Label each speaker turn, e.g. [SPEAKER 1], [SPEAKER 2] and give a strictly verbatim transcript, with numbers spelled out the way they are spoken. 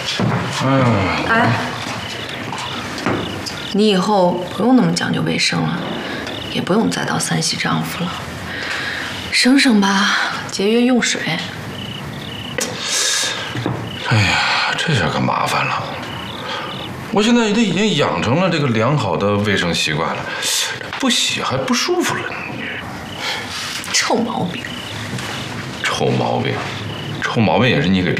[SPEAKER 1] 嗯。
[SPEAKER 2] 哎，你以后不用那么讲究卫生了，也不用再当三喜丈夫了，省省吧，节约用水。
[SPEAKER 1] 哎呀，这下可麻烦了。我现在都已经养成了这个良好的卫生习惯了，不洗还不舒服了。
[SPEAKER 2] 臭毛病。
[SPEAKER 1] 臭毛病，臭毛病也是你给逼